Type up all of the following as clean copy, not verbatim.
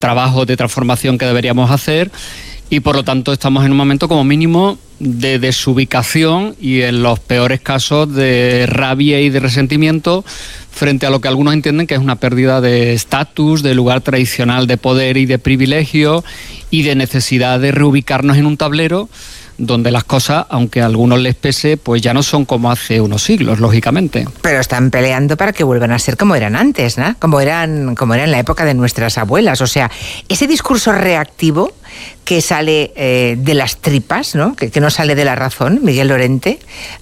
trabajos de transformación que deberíamos hacer, y por lo tanto estamos en un momento como mínimo de desubicación y en los peores casos de rabia y de resentimiento frente a lo que algunos entienden que es una pérdida de estatus, de lugar tradicional de poder y de privilegio, y de necesidad de reubicarnos en un tablero donde las cosas, aunque a algunos les pese, pues ya no son como hace unos siglos, lógicamente. Pero están peleando para que vuelvan a ser como eran antes, ¿no? Como eran en la época de nuestras abuelas. O sea, ese discurso reactivo que sale de las tripas, ¿no? Que no sale de la razón, Miguel Lorente,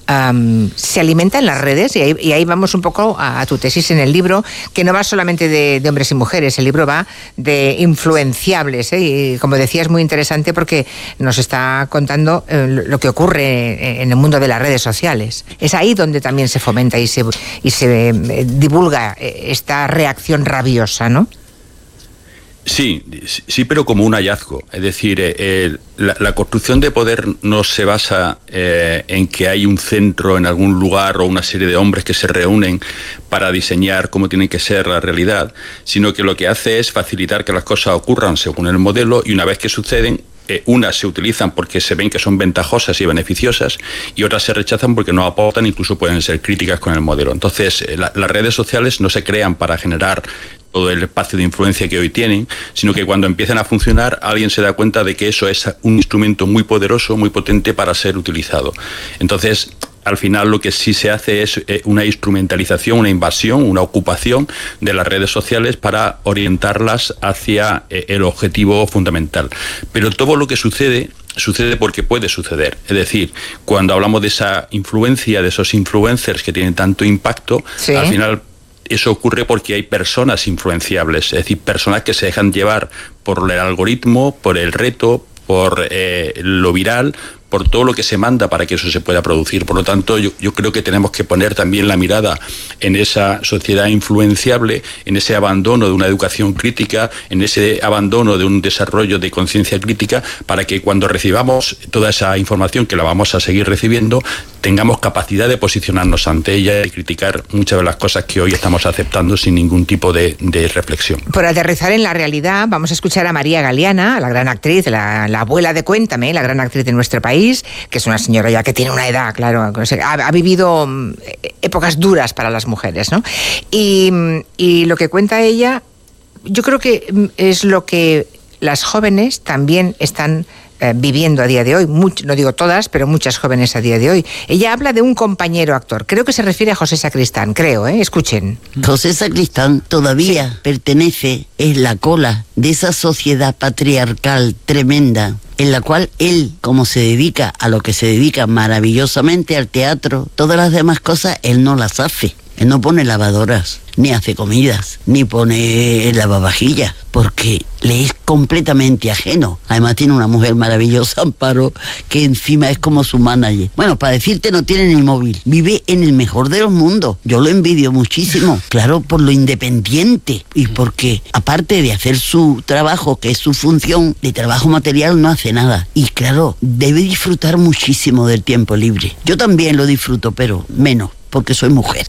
se alimenta en las redes, y ahí vamos un poco a tu tesis en el libro, que no va solamente de hombres y mujeres, el libro va de influenciables, y como decía, es muy interesante porque nos está contando lo que ocurre en el mundo de las redes sociales. Es ahí donde también se fomenta y se divulga esta reacción rabiosa, ¿no? Sí, pero como un hallazgo. Es decir, la construcción de poder no se basa en que hay un centro en algún lugar o una serie de hombres que se reúnen para diseñar cómo tiene que ser la realidad, sino que lo que hace es facilitar que las cosas ocurran según el modelo, y una vez que suceden, unas se utilizan porque se ven que son ventajosas y beneficiosas, y otras se rechazan porque no aportan, incluso pueden ser críticas con el modelo. Entonces, las redes sociales no se crean para generar todo el espacio de influencia que hoy tienen, sino que cuando empiezan a funcionar, alguien se da cuenta de que eso es un instrumento muy poderoso, muy potente para ser utilizado. Entonces, al final lo que sí se hace es una instrumentalización, una invasión, una ocupación de las redes sociales para orientarlas hacia el objetivo fundamental. Pero todo lo que sucede porque puede suceder. Es decir, cuando hablamos de esa influencia, de esos influencers que tienen tanto impacto, ¿sí? Al final eso ocurre porque hay personas influenciables, es decir, personas que se dejan llevar por el algoritmo, por el reto, por lo viral, por todo lo que se manda para que eso se pueda producir. Por lo tanto, yo creo que tenemos que poner también la mirada en esa sociedad influenciable, en ese abandono de una educación crítica, en ese abandono de un desarrollo de conciencia crítica, para que cuando recibamos toda esa información, que la vamos a seguir recibiendo, tengamos capacidad de posicionarnos ante ella y criticar muchas de las cosas que hoy estamos aceptando sin ningún tipo de reflexión. Por aterrizar en la realidad, vamos a escuchar a María Galeana, la gran actriz, la abuela de Cuéntame, la gran actriz de nuestro país, que es una señora ya que tiene una edad, claro, ha vivido épocas duras para las mujeres, ¿no? Y lo que cuenta ella, yo creo que es lo que las jóvenes también están viviendo a día de hoy, no digo todas, pero muchas jóvenes a día de hoy. Ella habla de un compañero actor, creo que se refiere a José Sacristán, escuchen. José Sacristán todavía pertenece, es la cola de esa sociedad patriarcal tremenda, en la cual él, como se dedica a lo que se dedica maravillosamente, al teatro, todas las demás cosas, él no las hace. Él no pone lavadoras, ni hace comidas, ni pone lavavajillas, porque le es completamente ajeno. Además tiene una mujer maravillosa, Amparo, que encima es como su manager. Bueno, para decirte, no tiene ni móvil. Vive en el mejor de los mundos. Yo lo envidio muchísimo. Claro, por lo independiente. Y porque, aparte de hacer su trabajo, que es su función, de trabajo material no hace nada. Y claro, debe disfrutar muchísimo del tiempo libre. Yo también lo disfruto, pero menos, porque soy mujer.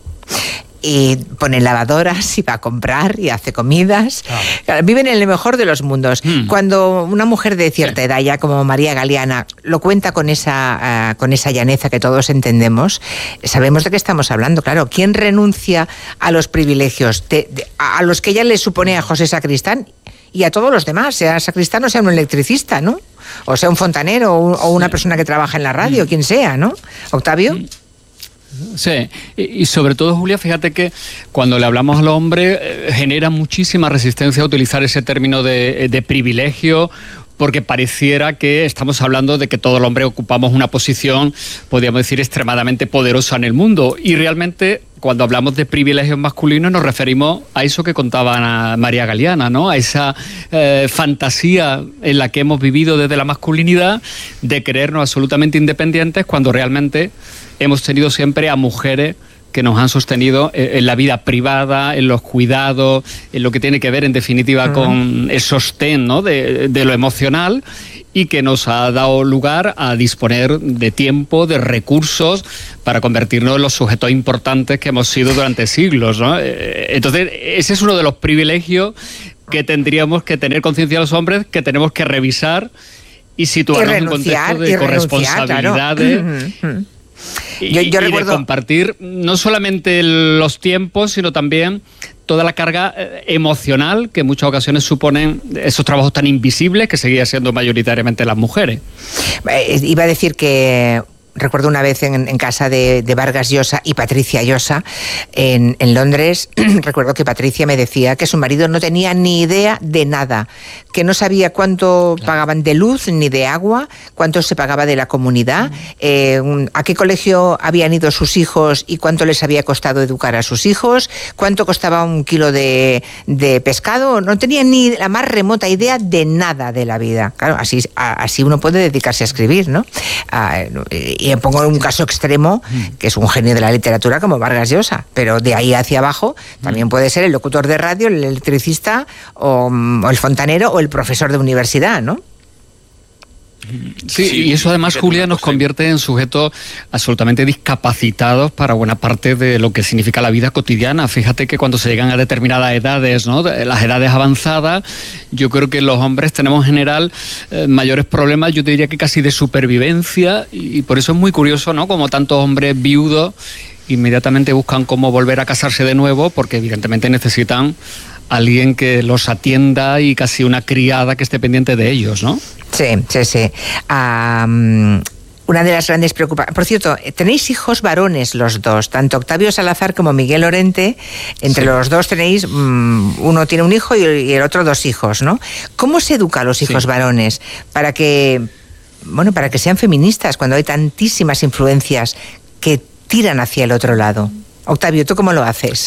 Y pone lavadoras y va a comprar y hace comidas. Claro, viven en el mejor de los mundos. Cuando una mujer de cierta edad, ya como María Galeana, lo cuenta con esa llaneza que todos entendemos, sabemos de qué estamos hablando. Claro, ¿quién renuncia a los privilegios a los que ella le supone a José Sacristán y a todos los demás, sea sacristán o sea un electricista, ¿no? O sea un fontanero o una persona que trabaja en la radio, quien sea, ¿no? Octavio. Sí, y sobre todo, Julia, fíjate que cuando le hablamos al hombre genera muchísima resistencia a utilizar ese término de privilegio, porque pareciera que estamos hablando de que todo el hombre ocupamos una posición, podríamos decir, extremadamente poderosa en el mundo, y realmente cuando hablamos de privilegios masculinos nos referimos a eso que contaba María Galeana, ¿no? A esa fantasía en la que hemos vivido desde la masculinidad de creernos absolutamente independientes, cuando realmente hemos tenido siempre a mujeres que nos han sostenido en la vida privada, en los cuidados, en lo que tiene que ver, en definitiva, con el sostén, ¿no? de lo emocional, y que nos ha dado lugar a disponer de tiempo, de recursos, para convertirnos en los sujetos importantes que hemos sido durante siglos, ¿no? Entonces, ese es uno de los privilegios que tendríamos que tener conciencia los hombres, que tenemos que revisar y situarnos en un contexto de corresponsabilidades. Claro. Yo recuerdo de compartir no solamente los tiempos, sino también toda la carga emocional que en muchas ocasiones suponen esos trabajos tan invisibles que seguían siendo mayoritariamente las mujeres. Iba a decir que recuerdo una vez en casa de Vargas Llosa y Patricia Llosa en Londres. Recuerdo que Patricia me decía que su marido no tenía ni idea de nada, que no sabía cuánto pagaban de luz ni de agua, cuánto se pagaba de la comunidad, a qué colegio habían ido sus hijos y cuánto les había costado educar a sus hijos, cuánto costaba un kilo de pescado. No tenía ni la más remota idea de nada de la vida. Claro, así uno puede dedicarse a escribir, ¿no? Y pongo un caso extremo, que es un genio de la literatura como Vargas Llosa, pero de ahí hacia abajo también puede ser el locutor de radio, el electricista o el fontanero o el profesor de universidad, ¿no? Sí, y eso además, Julia, nos convierte en sujetos absolutamente discapacitados para buena parte de lo que significa la vida cotidiana. Fíjate que cuando se llegan a determinadas edades, ¿no?, las edades avanzadas, yo creo que los hombres tenemos en general mayores problemas, yo te diría que casi de supervivencia, y por eso es muy curioso, ¿no?, como tantos hombres viudos inmediatamente buscan cómo volver a casarse de nuevo, porque evidentemente necesitan alguien que los atienda y casi una criada que esté pendiente de ellos, ¿no? Sí. Una de las grandes preocupaciones... Por cierto, tenéis hijos varones los dos, tanto Octavio Salazar como Miguel Lorente. Entre los dos tenéis, uno tiene un hijo y el otro 2 hijos, ¿no? ¿Cómo se educa a los hijos varones para que sean feministas cuando hay tantísimas influencias que tiran hacia el otro lado? Octavio, ¿tú cómo lo haces?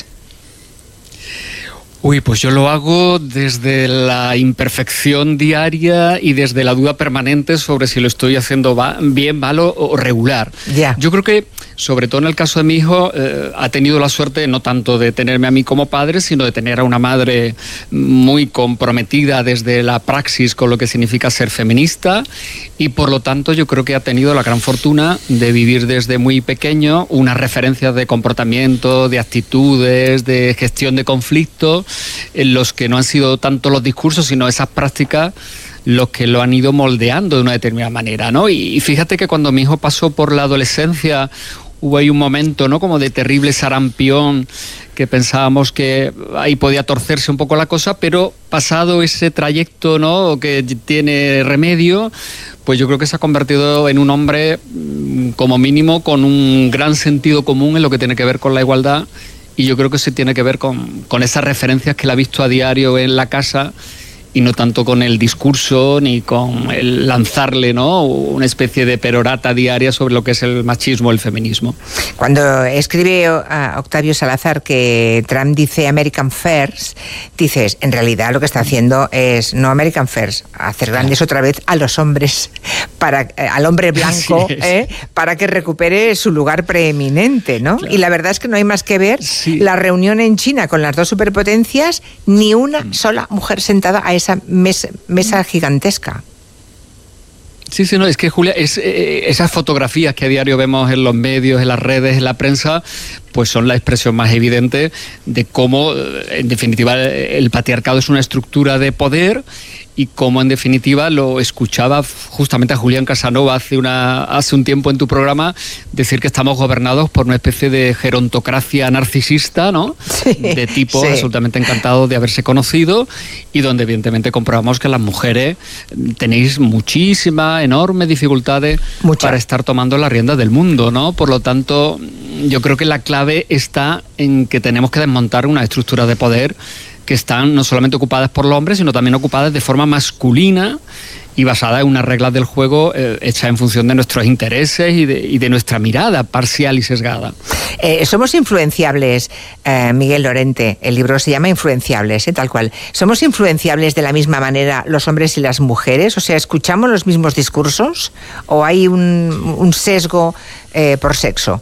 Pues yo lo hago desde la imperfección diaria y desde la duda permanente sobre si lo estoy haciendo bien, mal o regular. Yo creo que, sobre todo en el caso de mi hijo, ha tenido la suerte no tanto de tenerme a mí como padre, sino de tener a una madre muy comprometida desde la praxis con lo que significa ser feminista, y por lo tanto yo creo que ha tenido la gran fortuna de vivir desde muy pequeño unas referencias de comportamiento, de actitudes, de gestión de conflictos, en los que no han sido tanto los discursos, sino esas prácticas los que lo han ido moldeando de una determinada manera, ¿no? Y fíjate que cuando mi hijo pasó por la adolescencia, hubo ahí un momento, ¿no?, como de terrible sarampión, que pensábamos que ahí podía torcerse un poco la cosa, pero pasado ese trayecto, ¿no?, que tiene remedio, pues yo creo que se ha convertido en un hombre, como mínimo, con un gran sentido común en lo que tiene que ver con la igualdad. Y yo creo que se tiene que ver con esas referencias que él ha visto a diario en la casa, y no tanto con el discurso ni con el lanzarle, ¿no?, una especie de perorata diaria sobre lo que es el machismo, el feminismo. Cuando escribe Octavio Salazar que Trump dice American First, dices, en realidad lo que está haciendo es no American First, hacer grandes otra vez a los hombres, al hombre blanco, para que recupere su lugar preeminente, ¿no? Claro. Y la verdad es que no hay más que ver la reunión en China con las 2 superpotencias, ni una sola mujer sentada a esa mesa gigantesca. Sí, no, es que, Julia, esas fotografías que a diario vemos en los medios, en las redes, en la prensa, pues son la expresión más evidente de cómo, en definitiva, el patriarcado es una estructura de poder, y cómo, en definitiva, lo escuchaba justamente a Julián Casanova hace un tiempo en tu programa, decir que estamos gobernados por una especie de gerontocracia narcisista, ¿no? De tipo absolutamente encantado de haberse conocido, y donde evidentemente comprobamos que las mujeres tenéis muchísimas, enormes dificultades para estar tomando la rienda del mundo, ¿no? Por lo tanto, yo creo que la clave está en que tenemos que desmontar una estructura de poder que están no solamente ocupadas por los hombres, sino también ocupadas de forma masculina y basada en unas reglas del juego hechas en función de nuestros intereses y de nuestra mirada parcial y sesgada. Somos influenciables, Miguel Lorente, el libro se llama Influenciables, tal cual. ¿Somos influenciables de la misma manera los hombres y las mujeres? O sea, ¿escuchamos los mismos discursos o hay un sesgo por sexo?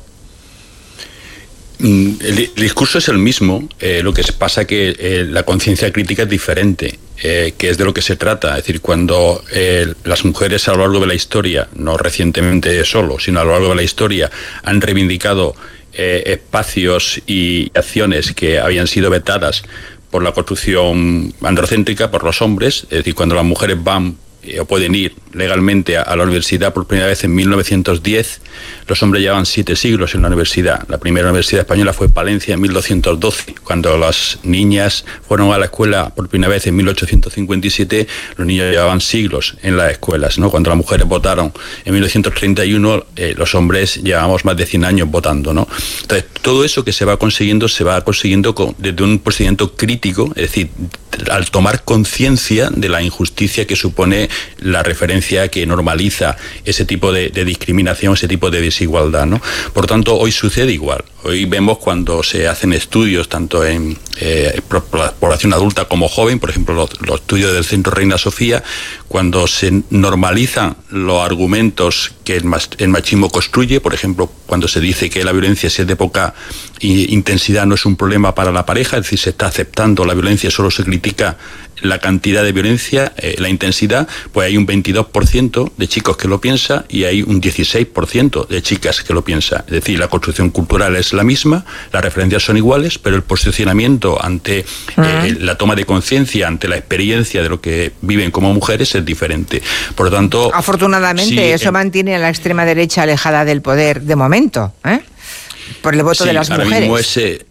El discurso es el mismo, lo que pasa que la conciencia crítica es diferente, que es de lo que se trata. Es decir, cuando las mujeres a lo largo de la historia, no recientemente solo, sino a lo largo de la historia, han reivindicado espacios y acciones que habían sido vetadas por la construcción androcéntrica, por los hombres, es decir, cuando las mujeres van o pueden ir legalmente a la universidad por primera vez en 1910, los hombres llevaban 7 siglos en la universidad. La primera universidad española fue Palencia en 1212. Cuando las niñas fueron a la escuela por primera vez en 1857, los niños llevaban siglos en las escuelas, ¿no? Cuando las mujeres votaron en 1931, los hombres llevábamos más de 100 años votando, ¿no? Entonces, todo eso que se va consiguiendo desde un procedimiento crítico, es decir, al tomar conciencia de la injusticia que supone la referencia que normaliza ese tipo de discriminación, ese tipo de desigualdad, ¿no? Por tanto, hoy sucede igual. Hoy vemos cuando se hacen estudios tanto en la población adulta como joven, por ejemplo, los estudios del Centro Reina Sofía, cuando se normalizan los argumentos que el machismo construye, por ejemplo, cuando se dice que la violencia, si es de poca intensidad, no es un problema para la pareja, es decir, se está aceptando la violencia, solo se critica la cantidad de violencia, la intensidad, pues hay un 22% de chicos que lo piensa y hay un 16% de chicas que lo piensa. Es decir, la construcción cultural es la misma, las referencias son iguales, pero el posicionamiento ante la toma de conciencia, ante la experiencia de lo que viven como mujeres es diferente. Por lo tanto, afortunadamente, sí, eso mantiene a la extrema derecha alejada del poder de momento, por el voto de las mujeres. Ahora mismo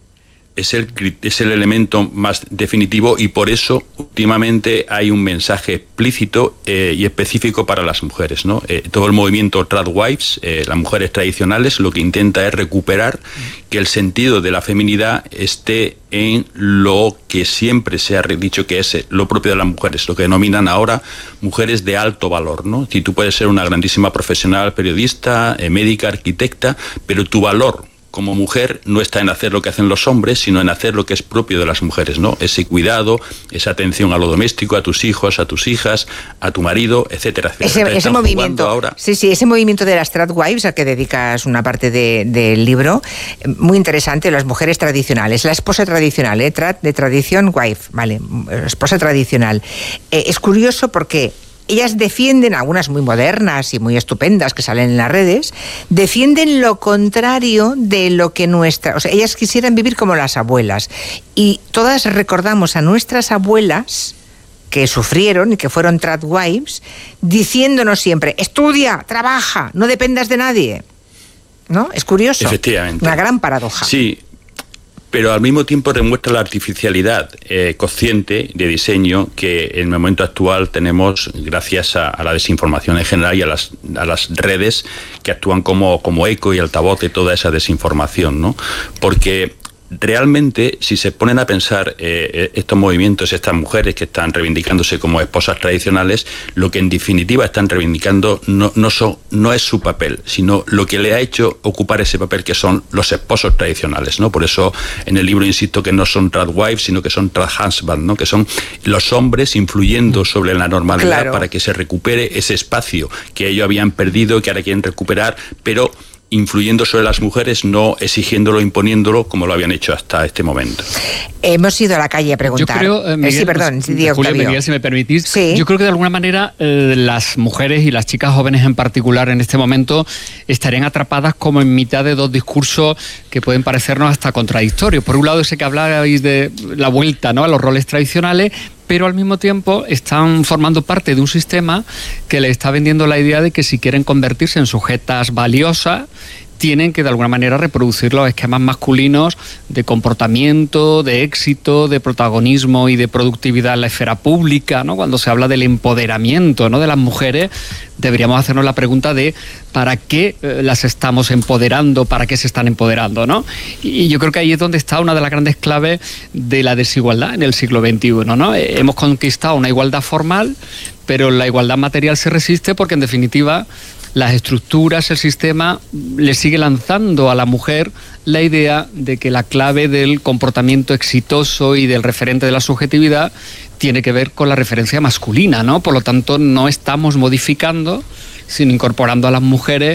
es el elemento más definitivo, y por eso últimamente hay un mensaje explícito y específico para las mujeres, ¿no? Todo el movimiento Tradwives, las mujeres tradicionales, lo que intenta es recuperar que el sentido de la feminidad esté en lo que siempre se ha dicho que es lo propio de las mujeres, lo que denominan ahora mujeres de alto valor, ¿no? Si tú puedes ser una grandísima profesional, periodista, médica, arquitecta, pero tu valor como mujer no está en hacer lo que hacen los hombres, sino en hacer lo que es propio de las mujeres, ¿no? Ese cuidado, esa atención a lo doméstico, a tus hijos, a tus hijas, a tu marido, etcétera, etcétera. Ese movimiento ahora. Sí, ese movimiento de las Tradwives, al que dedicas una parte del libro, muy interesante, las mujeres tradicionales, la esposa tradicional, trad de tradición, wife, vale, esposa tradicional. Es curioso porque ellas defienden, algunas muy modernas y muy estupendas que salen en las redes, defienden lo contrario de lo que ellas quisieran vivir como las abuelas. Y todas recordamos a nuestras abuelas que sufrieron y que fueron Tradwives, diciéndonos siempre: estudia, trabaja, no dependas de nadie. ¿No? Es curioso. Efectivamente. Una gran paradoja. Sí. Pero al mismo tiempo demuestra la artificialidad consciente de diseño que en el momento actual tenemos gracias a la desinformación en general y a las redes que actúan como eco y altavoz de toda esa desinformación, ¿no? Porque realmente, si se ponen a pensar estos movimientos, estas mujeres que están reivindicándose como esposas tradicionales, lo que en definitiva están reivindicando no es su papel, sino lo que le ha hecho ocupar ese papel, que son los esposos tradicionales, ¿no? Por eso en el libro insisto que no son Tradwives, sino que son Tradhusbands, ¿no? Que son los hombres influyendo sobre la normalidad, claro, para que se recupere ese espacio que ellos habían perdido, que ahora quieren recuperar, pero influyendo sobre las mujeres, no exigiéndolo, imponiéndolo, como lo habían hecho hasta este momento. Hemos ido a la calle a preguntar. Yo creo, Miguel, sí, perdón, Julio, Miguel, si me permitís, sí. Yo creo que de alguna manera las mujeres y las chicas jóvenes en particular en este momento estarían atrapadas como en mitad de dos discursos que pueden parecernos hasta contradictorios. Por un lado, ese que hablabais de la vuelta, ¿no?, a los roles tradicionales, pero al mismo tiempo están formando parte de un sistema que les está vendiendo la idea de que si quieren convertirse en sujetas valiosas, tienen que de alguna manera reproducir los esquemas masculinos de comportamiento, de éxito, de protagonismo y de productividad en la esfera pública, ¿no? Cuando se habla del empoderamiento, ¿no?, de las mujeres, deberíamos hacernos la pregunta de ¿para qué las estamos empoderando? ¿Para qué se están empoderando? ¿No? Y yo creo que ahí es donde está una de las grandes claves de la desigualdad en el siglo XXI, ¿no? Hemos conquistado una igualdad formal, pero la igualdad material se resiste porque en definitiva las estructuras, el sistema le sigue lanzando a la mujer la idea de que la clave del comportamiento exitoso y del referente de la subjetividad tiene que ver con la referencia masculina, ¿no? Por lo tanto, no estamos modificando, sino incorporando a las mujeres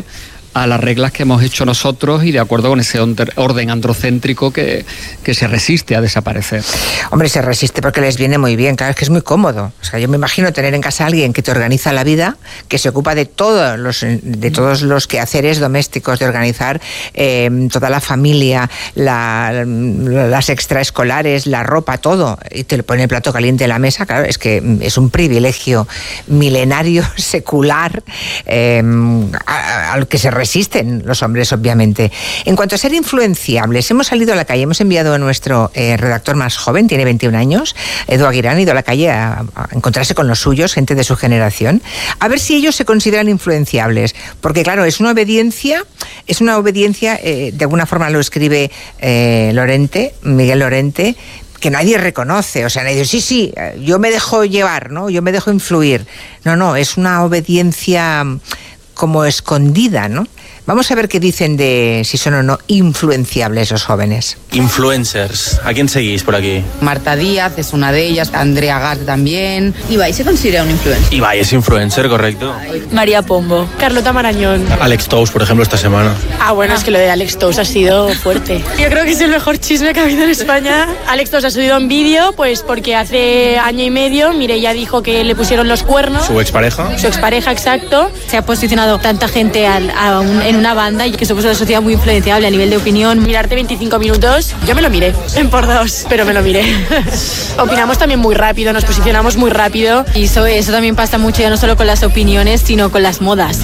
a las reglas que hemos hecho nosotros y de acuerdo con ese orden androcéntrico que se resiste a desaparecer. Hombre, se resiste porque les viene muy bien, claro, es que es muy cómodo. O sea, yo me imagino tener en casa a alguien que te organiza la vida, que se ocupa de todos los quehaceres domésticos, de organizar toda la familia, las extraescolares, la ropa, todo, y te lo pone el plato caliente en la mesa. Claro, es que es un privilegio milenario, secular, al que se resisten los hombres, obviamente. En cuanto a ser influenciables, hemos salido a la calle, hemos enviado a nuestro redactor más joven, tiene 21 años, Edu Aguirán, ha ido a la calle a encontrarse con los suyos, gente de su generación, a ver si ellos se consideran influenciables, porque claro, es una obediencia, de alguna forma lo escribe Miguel Lorente, que nadie reconoce, o sea, nadie dice, sí, yo me dejo llevar, ¿no? Yo me dejo influir. No, es una obediencia como escondida, ¿no? Vamos a ver qué dicen de si son o no influenciables los jóvenes. Influencers, ¿a quién seguís por aquí? Marta Díaz es una de ellas, Andrea Gart también. Ibai se considera un influencer. Ibai es influencer, correcto. María Pombo, Carlota Marañón. Alex Tous, por ejemplo, esta semana. Bueno, es que lo de Alex Tous ha sido fuerte. Yo creo que es el mejor chisme que ha habido en España. Alex Tous ha subido un vídeo, pues porque hace año y medio Mireia dijo que le pusieron los cuernos. ¿Su expareja? Su expareja, exacto. Se ha posicionado tanta gente en una banda y que somos una sociedad muy influenciable a nivel de opinión. Mirarte 25 minutos, yo me lo miré en por 2, pero me lo miré. Opinamos también muy rápido, nos posicionamos muy rápido. Y eso también pasa mucho, ya no solo con las opiniones, sino con las modas.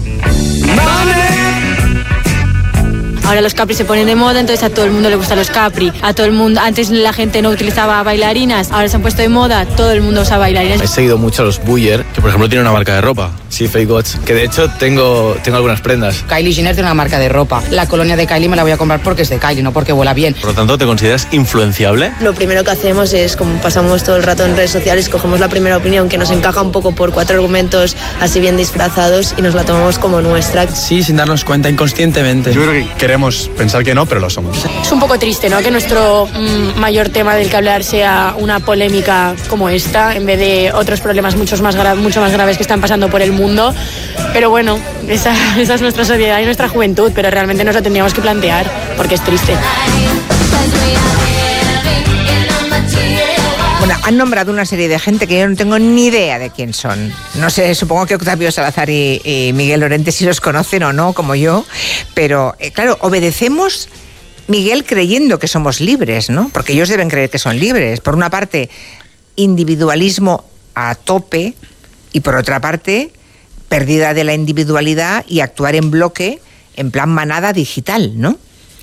Ahora los Capri se ponen de moda, entonces a todo el mundo le gustan los Capri. A todo el mundo, antes la gente no utilizaba bailarinas, ahora se han puesto de moda, todo el mundo usa bailarinas. He seguido mucho a los Buyer, que por ejemplo tienen una marca de ropa. Sí, Fake Gods, que de hecho tengo algunas prendas. Kylie Jenner tiene una marca de ropa. La colonia de Kylie me la voy a comprar porque es de Kylie, no porque huela bien. Por lo tanto, ¿te consideras influenciable? Lo primero que hacemos es, como pasamos todo el rato en redes sociales, cogemos la primera opinión que nos encaja un poco por 4 argumentos así bien disfrazados y nos la tomamos como nuestra. Sí, sin darnos cuenta, inconscientemente. Yo creo que queremos pensar que no, pero lo somos. Es un poco triste, ¿no?, que nuestro mayor tema del que hablar sea una polémica como esta, en vez de otros problemas mucho más graves que están pasando por el mundo. Pero bueno, esa es nuestra sociedad y nuestra juventud, pero realmente nos lo tendríamos que plantear, porque es triste. Bueno, han nombrado una serie de gente que yo no tengo ni idea de quién son. No sé, supongo que Octavio Salazar y Miguel Lorente sí los conocen o no, como yo. Pero, claro, obedecemos, Miguel, creyendo que somos libres, ¿no? Porque ellos deben creer que son libres. Por una parte, individualismo a tope y por otra parte, pérdida de la individualidad y actuar en bloque, en plan manada digital, ¿no?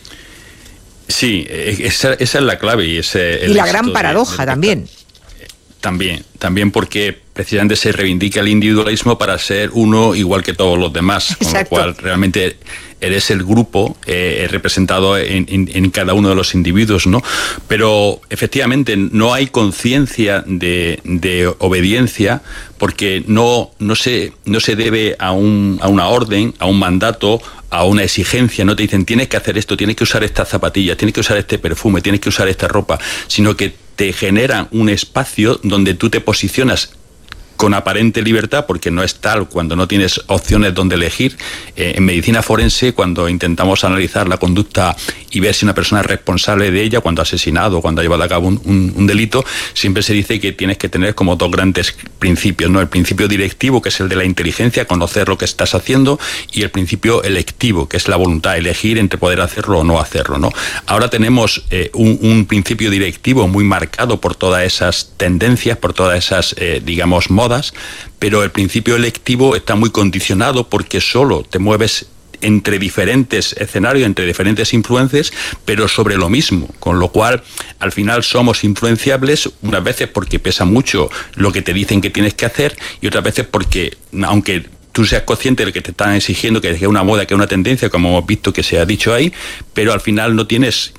Sí, esa es la clave y la gran paradoja también. También porque precisamente se reivindica el individualismo para ser uno igual que todos los demás. Exacto. Con lo cual realmente eres el grupo representado en cada uno de los individuos, ¿no? Pero efectivamente no hay conciencia de obediencia porque no se debe a una orden, a un mandato, a una exigencia. No te dicen tienes que hacer esto, tienes que usar estas zapatillas, tienes que usar este perfume, tienes que usar esta ropa, sino que te generan un espacio donde tú te posicionas con aparente libertad, porque no es tal cuando no tienes opciones donde elegir. En medicina forense, cuando intentamos analizar la conducta y ver si una persona es responsable de ella, cuando ha asesinado, cuando ha llevado a cabo un delito, siempre se dice que tienes que tener como 2 grandes principios, ¿no? El principio directivo, que es el de la inteligencia, conocer lo que estás haciendo, y el principio electivo, que es la voluntad, elegir entre poder hacerlo o no hacerlo, ¿no? Ahora tenemos un principio directivo muy marcado por todas esas tendencias, por todas esas, digamos, modas, pero el principio electivo está muy condicionado porque solo te mueves entre diferentes escenarios, entre diferentes influencias, pero sobre lo mismo, con lo cual al final somos influenciables unas veces porque pesa mucho lo que te dicen que tienes que hacer y otras veces porque, aunque tú seas consciente de que te están exigiendo, que es una moda, que es una tendencia, como hemos visto que se ha dicho ahí, pero al final no tienes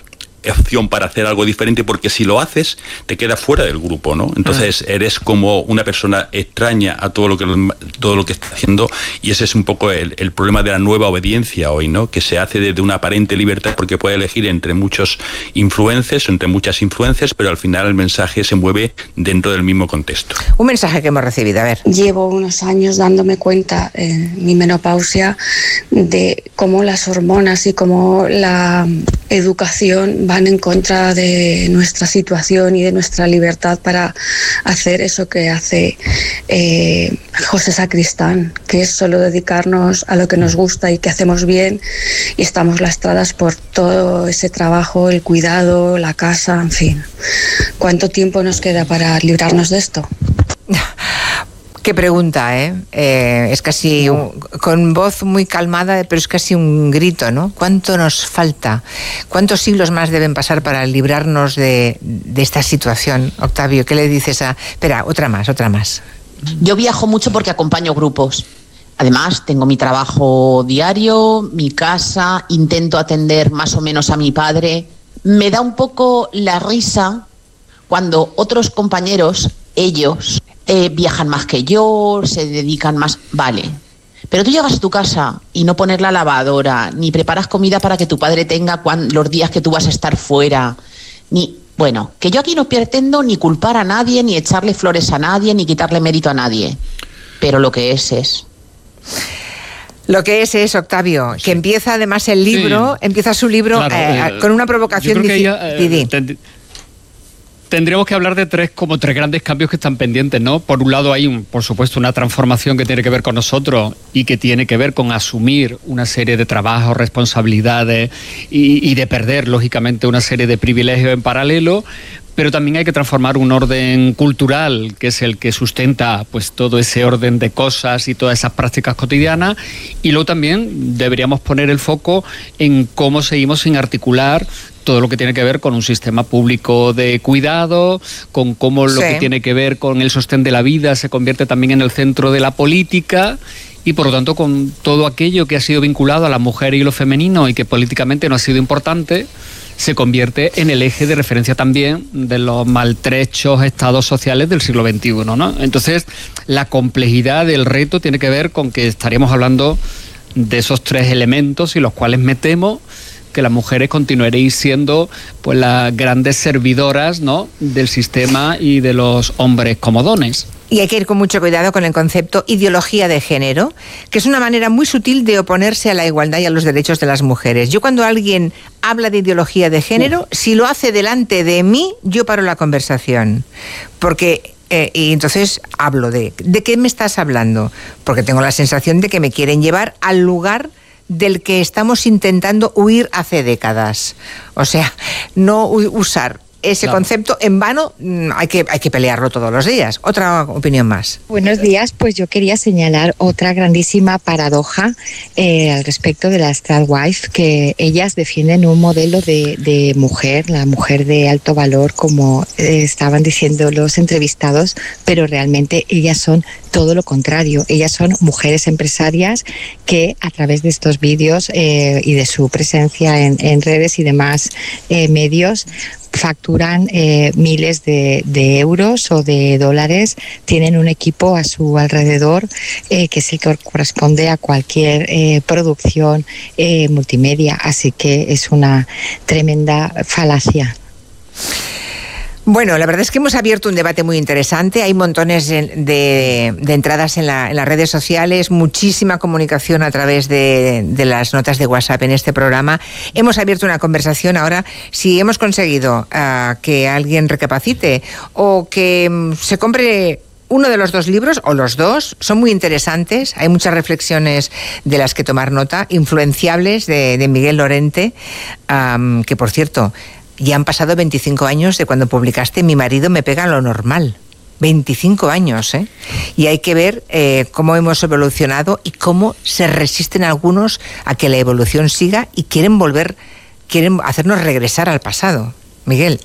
opción para hacer algo diferente, porque si lo haces te quedas fuera del grupo, ¿no? Entonces eres como una persona extraña a todo lo que está haciendo, y ese es un poco el problema de la nueva obediencia hoy, ¿no? Que se hace desde una aparente libertad porque puede elegir entre muchos influencers, entre muchas influencias, pero al final el mensaje se mueve dentro del mismo contexto. Un mensaje que hemos recibido, a ver. Llevo unos años dándome cuenta en mi menopausia de cómo las hormonas y cómo la educación van en contra de nuestra situación y de nuestra libertad para hacer eso que hace José Sacristán, que es solo dedicarnos a lo que nos gusta y que hacemos bien, y estamos lastradas por todo ese trabajo, el cuidado, la casa, en fin. ¿Cuánto tiempo nos queda para librarnos de esto? Qué pregunta, ¿eh? Es casi, con voz muy calmada, pero es casi un grito, ¿no? ¿Cuánto nos falta? ¿Cuántos siglos más deben pasar para librarnos de esta situación? Octavio, ¿qué le dices a...? Espera, otra más. Yo viajo mucho porque acompaño grupos. Además, tengo mi trabajo diario, mi casa, intento atender más o menos a mi padre. Me da un poco la risa cuando otros compañeros, ellos... viajan más que yo, se dedican más... Vale, pero tú llegas a tu casa y no pones la lavadora, ni preparas comida para que tu padre tenga los días que tú vas a estar fuera, ni... Bueno, que yo aquí no pretendo ni culpar a nadie, ni echarle flores a nadie, ni quitarle mérito a nadie, pero lo que es... Lo que es, Octavio, que empieza además el libro, empieza su libro con una provocación... Tendríamos que hablar de tres grandes cambios que están pendientes, ¿no? Por un lado hay, por supuesto, una transformación que tiene que ver con nosotros y que tiene que ver con asumir una serie de trabajos, responsabilidades y de perder, lógicamente, una serie de privilegios en paralelo. Pero también hay que transformar un orden cultural, que es el que sustenta pues todo ese orden de cosas y todas esas prácticas cotidianas. Y luego también deberíamos poner el foco en cómo seguimos sin articular todo lo que tiene que ver con un sistema público de cuidado, con cómo lo que tiene que ver con el sostén de la vida se convierte también en el centro de la política, y por lo tanto con todo aquello que ha sido vinculado a la mujer y lo femenino y que políticamente no ha sido importante, se convierte en el eje de referencia también de los maltrechos estados sociales del siglo XXI, ¿no? Entonces, la complejidad del reto tiene que ver con que estaríamos hablando de esos tres elementos, y los cuales me temo que las mujeres continuaréis siendo pues las grandes servidoras, ¿no?, del sistema y de los hombres comodones. Y hay que ir con mucho cuidado con el concepto ideología de género, que es una manera muy sutil de oponerse a la igualdad y a los derechos de las mujeres. Yo, cuando alguien habla de ideología de género, si lo hace delante de mí, yo paro la conversación. Porque... y entonces hablo ¿de qué me estás hablando? Porque tengo la sensación de que me quieren llevar al lugar del que estamos intentando huir hace décadas. O sea, no usar ese concepto en vano, hay que pelearlo todos los días. Otra opinión más. Buenos días, pues yo quería señalar otra grandísima paradoja al respecto de las tradwife, que ellas defienden un modelo de mujer, la mujer de alto valor, como estaban diciendo los entrevistados, pero realmente ellas son todo lo contrario. Ellas son mujeres empresarias que, a través de estos vídeos y de su presencia en redes y demás medios, facturan miles de euros o de dólares, tienen un equipo a su alrededor que es el que corresponde a cualquier producción multimedia, así que es una tremenda falacia. Bueno, la verdad es que hemos abierto un debate muy interesante. Hay montones de entradas en las redes sociales, muchísima comunicación a través de las notas de WhatsApp en este programa. Hemos abierto una conversación. Ahora, si hemos conseguido que alguien recapacite o que se compre uno de los dos libros, o los dos, son muy interesantes. Hay muchas reflexiones de las que tomar nota, influenciables, de Miguel Lorente, que, por cierto, ya han pasado 25 años de cuando publicaste Mi marido me pega lo normal. 25 años, ¿eh? Y hay que ver cómo hemos evolucionado y cómo se resisten algunos a que la evolución siga y quieren hacernos regresar al pasado. Miguel.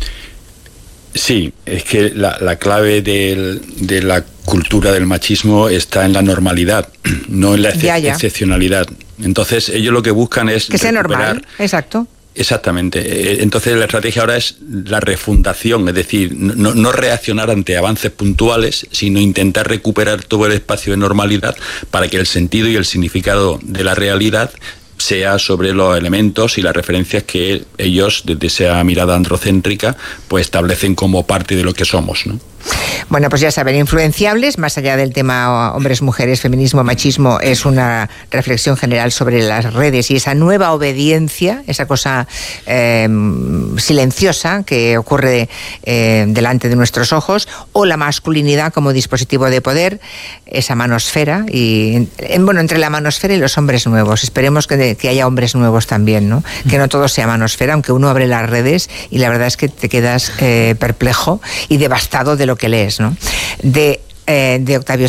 Sí, es que la clave de la cultura del machismo está en la normalidad, no en la excepcionalidad. Entonces, ellos lo que buscan es que sea normal, exacto. Exactamente. Entonces la estrategia ahora es la refundación, es decir, no reaccionar ante avances puntuales, sino intentar recuperar todo el espacio de normalidad para que el sentido y el significado de la realidad sea sobre los elementos y las referencias que ellos, desde esa mirada androcéntrica, pues establecen como parte de lo que somos, ¿no? Bueno, pues ya saben, Influenciables, más allá del tema hombres, mujeres, feminismo, machismo, es una reflexión general sobre las redes y esa nueva obediencia, esa cosa silenciosa que ocurre delante de nuestros ojos, o la masculinidad como dispositivo de poder, esa manosfera, y entre la manosfera y los hombres nuevos. Esperemos que haya hombres nuevos también, ¿no? Que no todo sea manosfera, aunque uno abre las redes y la verdad es que te quedas perplejo y devastado de lo que lees, ¿no? De Octavio